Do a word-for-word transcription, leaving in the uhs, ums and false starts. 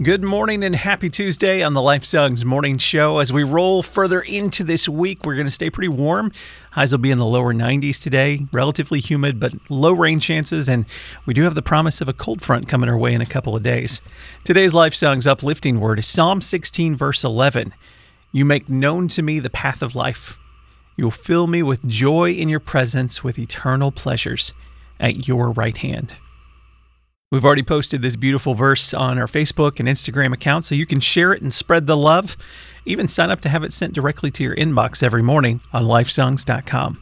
Good morning and happy Tuesday on the Life Songs Morning Show. As we roll further into this week, we're going to stay pretty warm. Highs will be in the lower nineties today, relatively humid, but low rain chances, and we do have the promise of a cold front coming our way in a couple of days. Today's Life Songs uplifting word is Psalm sixteen, verse eleven. You make known to me the path of life. You will fill me with joy in your presence, with eternal pleasures at your right hand. We've already posted this beautiful verse on our Facebook and Instagram account, so you can share it and spread the love. Even sign up to have it sent directly to your inbox every morning on life songs dot com.